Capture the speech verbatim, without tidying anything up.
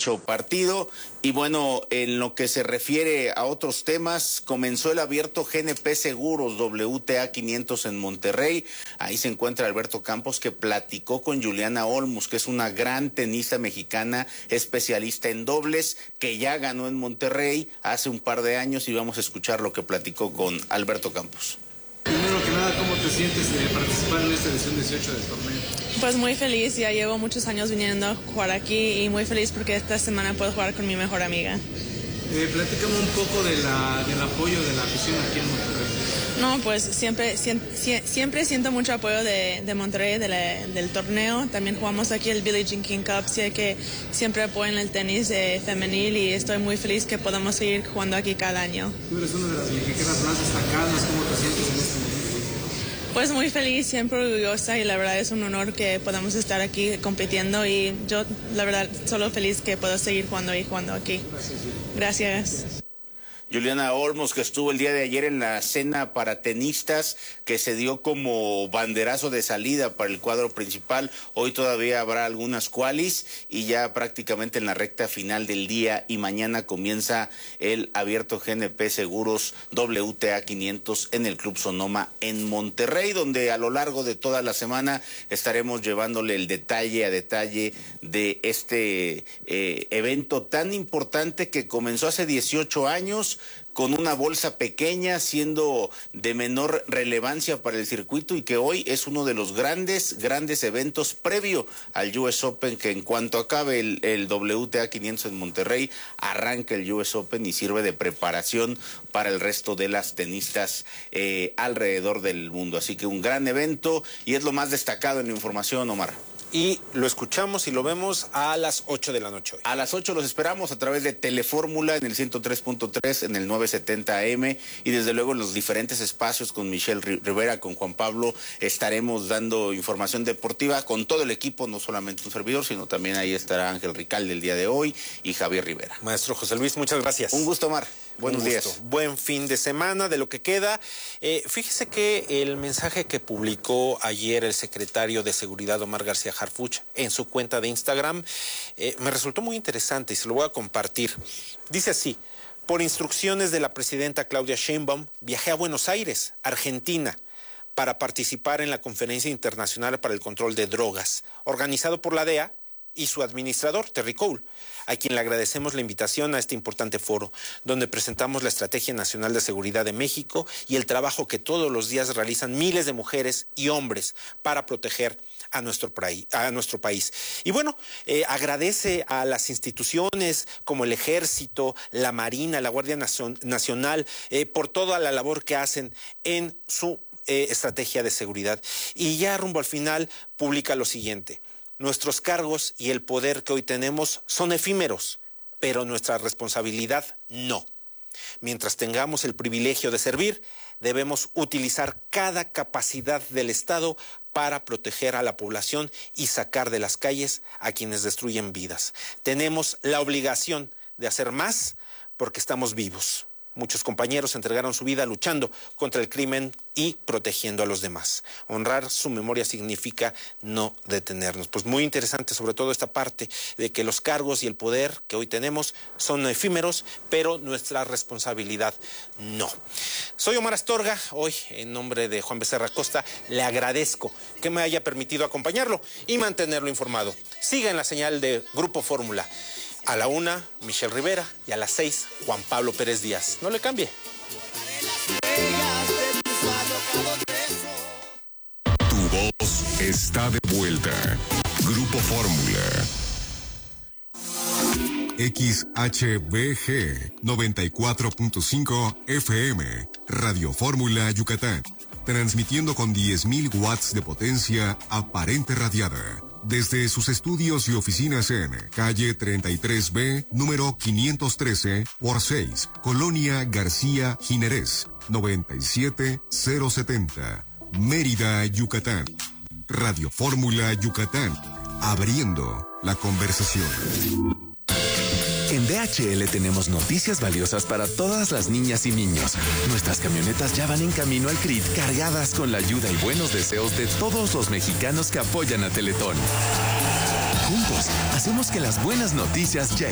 dicho partido. Y bueno, en lo que se refiere a otros temas, comenzó el abierto G N P Seguros W T A quinientos en Monterrey. Ahí se encuentra Alberto Campos, que platicó con Juliana Olmos, que es una gran tenista mexicana, especialista en dobles, que ya ganó en Monterrey hace un par de años, y vamos a escuchar lo que platicó con Alberto Campos. Primero que nada, ¿cómo te sientes de participar en esta edición dieciocho del torneo? Pues muy feliz, ya llevo muchos años viniendo a jugar aquí y muy feliz porque esta semana puedo jugar con mi mejor amiga. Eh, platícame un poco de la, del apoyo de la afición aquí en Monterrey. No, pues siempre, siempre, siempre siento mucho apoyo de, de Monterrey, de la, del torneo. También jugamos aquí el Billie Jean King Cup, sé que siempre apoyan el tenis eh, femenil y estoy muy feliz que podamos seguir jugando aquí cada año. Tú eres una de las mexicanas más destacadas, ¿cómo te sientes en este momento? Pues muy feliz, siempre orgullosa, y la verdad es un honor que podamos estar aquí compitiendo, y yo la verdad solo feliz que puedo seguir jugando y jugando aquí. Gracias. Juliana Olmos, que estuvo el día de ayer en la cena para tenistas, que se dio como banderazo de salida para el cuadro principal. Hoy todavía habrá algunas qualis y ya prácticamente en la recta final del día, y mañana comienza el abierto G N P Seguros W T A quinientos en el Club Sonoma en Monterrey, donde a lo largo de toda la semana estaremos llevándole el detalle a detalle de este eh, evento tan importante que comenzó hace dieciocho años, con una bolsa pequeña, siendo de menor relevancia para el circuito, y que hoy es uno de los grandes, grandes eventos previo al U S Open, que en cuanto acabe el, el W T A quinientos en Monterrey, arranca el U S Open y sirve de preparación para el resto de las tenistas eh, alrededor del mundo. Así que un gran evento, y es lo más destacado en la información, Omar. Y lo escuchamos y lo vemos a las ocho de la noche hoy. A las ocho los esperamos a través de Telefórmula en el ciento tres punto tres, en el novecientos setenta A M, y desde luego en los diferentes espacios con Michelle Rivera, con Juan Pablo, estaremos dando información deportiva con todo el equipo, no solamente un servidor, sino también ahí estará Ángel Ricalde el día de hoy y Javier Rivera. Maestro José Luis, muchas gracias. Un gusto, Omar. Buenos días. Buen fin de semana de lo que queda. Eh, fíjese que el mensaje que publicó ayer el secretario de Seguridad, Omar García Harfuch, en su cuenta de Instagram, eh, me resultó muy interesante y se lo voy a compartir. Dice así: por instrucciones de la presidenta Claudia Sheinbaum, viajé a Buenos Aires, Argentina, para participar en la Conferencia Internacional para el Control de Drogas, organizado por la D E A y su administrador, Terry Cole, a quien le agradecemos la invitación a este importante foro, donde presentamos la Estrategia Nacional de Seguridad de México y el trabajo que todos los días realizan miles de mujeres y hombres para proteger a nuestro, a nuestro país. Y bueno, eh, agradece a las instituciones como el Ejército, la Marina, la Guardia Nacional, eh, por toda la labor que hacen en su eh, estrategia de seguridad. Y ya rumbo al final publica lo siguiente: nuestros cargos y el poder que hoy tenemos son efímeros, pero nuestra responsabilidad no. Mientras tengamos el privilegio de servir, debemos utilizar cada capacidad del Estado para proteger a la población y sacar de las calles a quienes destruyen vidas. Tenemos la obligación de hacer más porque estamos vivos. Muchos compañeros entregaron su vida luchando contra el crimen y protegiendo a los demás. Honrar su memoria significa no detenernos. Pues muy interesante, sobre todo esta parte de que los cargos y el poder que hoy tenemos son efímeros, pero nuestra responsabilidad no. Soy Omar Astorga. Hoy, en nombre de Juan Becerra Costa, le agradezco que me haya permitido acompañarlo y mantenerlo informado. Siga en la señal de Grupo Fórmula. A la una, Michelle Rivera, y a las seis, Juan Pablo Pérez Díaz. No le cambie. Tu voz está de vuelta. Grupo Fórmula. X H B G noventa y cuatro punto cinco F M, Radio Fórmula Yucatán. Transmitiendo con diez mil watts de potencia aparente radiada. Desde sus estudios y oficinas en calle treinta y tres B, número quinientos trece por seis, Colonia García Jiménez, noventa y siete mil setenta, Mérida, Yucatán. Radio Fórmula Yucatán, abriendo la conversación. En D H L tenemos noticias valiosas para todas las niñas y niños. Nuestras camionetas ya van en camino al C R I T, cargadas con la ayuda y buenos deseos de todos los mexicanos que apoyan a Teletón. Juntos, hacemos que las buenas noticias lleguen.